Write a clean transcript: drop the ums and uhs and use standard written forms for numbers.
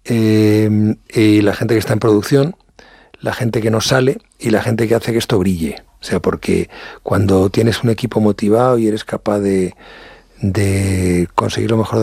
y la gente que está en producción, la gente que nos sale y la gente que hace que esto brille. O sea, porque cuando tienes un equipo motivado y eres capaz de conseguir lo mejor